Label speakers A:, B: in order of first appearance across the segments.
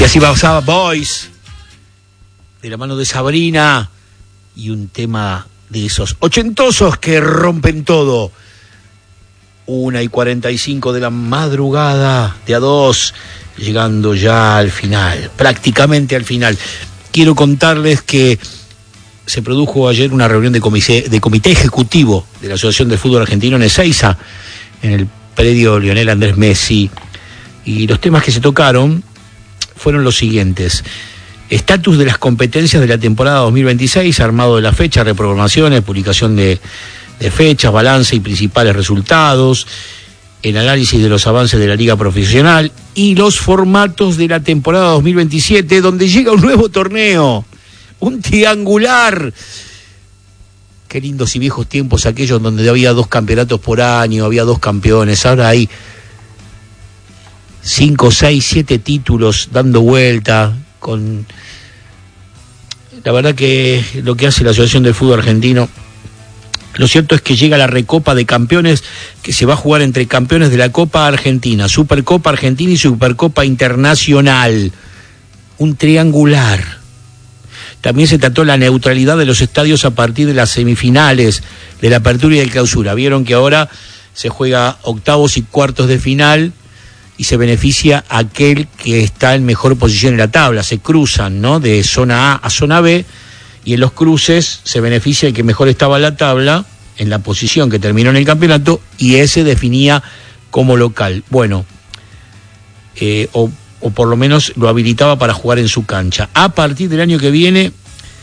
A: así pasaba Boys, de la mano de Sabrina, y un tema de esos ochentosos que rompen todo. 1:45 de la madrugada de A2, llegando ya al final, prácticamente al final. Quiero contarles que se produjo ayer una reunión de comité ejecutivo de la Asociación de Fútbol Argentino en Ezeiza, en el predio Lionel Andrés Messi, y los temas que se tocaron fueron los siguientes: estatus de las competencias de la temporada 2026, armado de la fecha, reprogramaciones, publicación de fechas, balance y principales resultados, el análisis de los avances de la liga profesional y los formatos de la temporada 2027, donde llega un nuevo torneo, un triangular. Qué lindos y viejos tiempos aquellos donde había 2 campeonatos por año, había 2 campeones. Ahora hay 5, 6, 7 títulos dando vuelta. La verdad que lo que hace la Asociación del Fútbol Argentino, lo cierto es que llega la Recopa de Campeones, que se va a jugar entre campeones de la Copa Argentina, Supercopa Argentina y Supercopa Internacional. Un triangular. También se trató la neutralidad de los estadios a partir de las semifinales de la apertura y de clausura. Vieron que ahora se juega octavos y cuartos de final y se beneficia a aquel que está en mejor posición en la tabla. Se cruzan, ¿no?, de zona A a zona B, y en los cruces se beneficia el que mejor estaba en la tabla, en la posición que terminó en el campeonato, y ese definía como local. Bueno, o por lo menos lo habilitaba para jugar en su cancha. A partir del año que viene,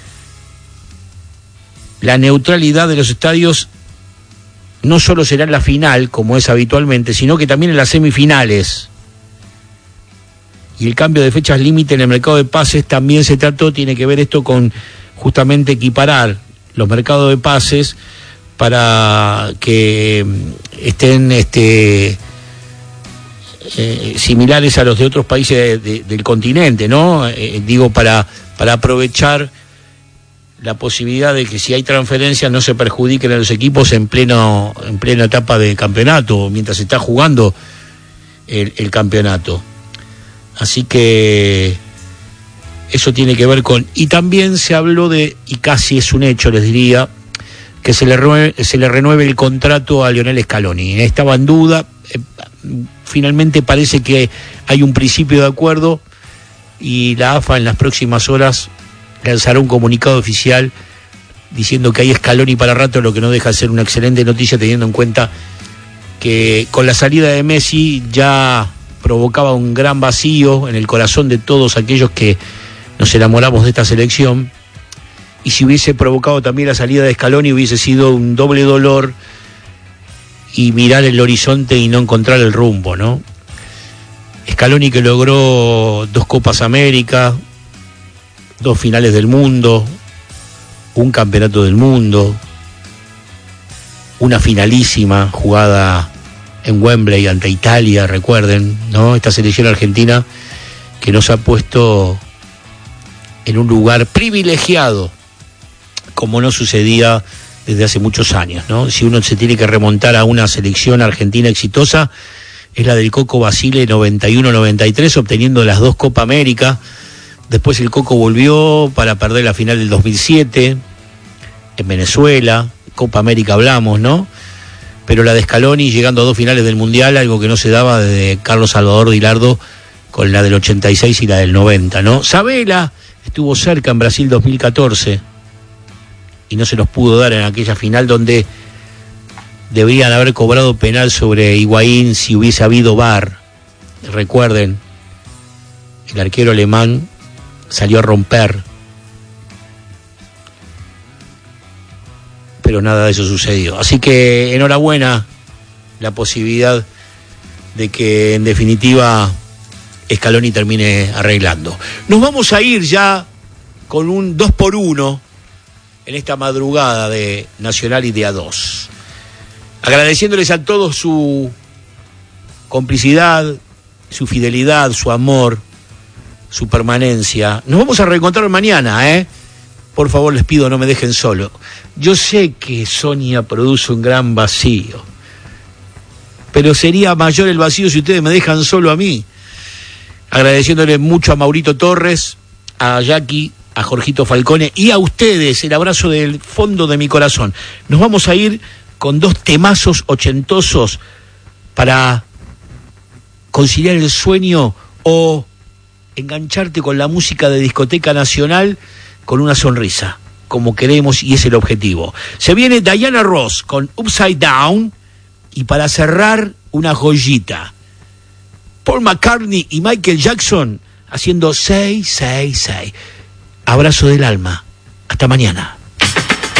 A: la neutralidad de los estadios no solo será en la final, como es habitualmente, sino que también en las semifinales. Y el cambio de fechas límite en el mercado de pases también se trató, tiene que ver esto con justamente equiparar los mercados de pases para que estén similares a los de otros países del continente, ¿no? Digo, para aprovechar la posibilidad de que si hay transferencias no se perjudiquen a los equipos en plena etapa de campeonato, mientras se está jugando el campeonato. Así que eso tiene que ver con... Y también se habló de, y casi es un hecho, les diría, que se le renueve el contrato a Lionel Scaloni. Estaba en duda, finalmente parece que hay un principio de acuerdo, y la AFA en las próximas horas lanzará un comunicado oficial diciendo que hay Scaloni para rato, lo que no deja de ser una excelente noticia, teniendo en cuenta que con la salida de Messi ya provocaba un gran vacío en el corazón de todos aquellos que nos enamoramos de esta selección, y si hubiese provocado también la salida de Scaloni hubiese sido un doble dolor y mirar el horizonte y no encontrar el rumbo, ¿no? Scaloni, que logró 2 Copas América, 2 finales del mundo, un campeonato del mundo, una finalísima jugada en Wembley ante Italia, recuerden, ¿no? Esta selección argentina que nos ha puesto en un lugar privilegiado, como no sucedía desde hace muchos años, ¿no? Si uno se tiene que remontar a una selección argentina exitosa, es la del Coco Basile 91-93, obteniendo las 2 Copa América. Después el Coco volvió para perder la final del 2007 en Venezuela. Copa América hablamos, ¿no? Pero la de Scaloni llegando a 2 finales del Mundial, algo que no se daba desde Carlos Salvador Dilardo con la del 86 y la del 90, ¿no? Sabela estuvo cerca en Brasil 2014 y no se nos pudo dar en aquella final donde deberían haber cobrado penal sobre Higuaín si hubiese habido VAR. Recuerden, el arquero alemán salió a romper, pero nada de eso sucedió. Así que enhorabuena la posibilidad de que en definitiva Scaloni termine arreglando. Nos vamos a ir ya con un 2x1 en esta madrugada de Nacional y de A2. Agradeciéndoles a todos su complicidad, su fidelidad, su amor, su permanencia. Nos vamos a reencontrar mañana, ¿eh? Por favor, les pido, no me dejen solo. Yo sé que Sonia produce un gran vacío, pero sería mayor el vacío si ustedes me dejan solo a mí. agradeciéndole mucho a Maurito Torres, a Jackie, a Jorgito Falcone y a ustedes, el abrazo del fondo de mi corazón. Nos vamos a ir con 2 temazos ochentosos para conciliar el sueño o engancharte con la música de Discoteca Nacional con una sonrisa, como queremos y es el objetivo. Se viene Diana Ross con Upside Down y para cerrar una joyita, Paul McCartney y Michael Jackson haciendo 666. Abrazo del alma. Hasta mañana.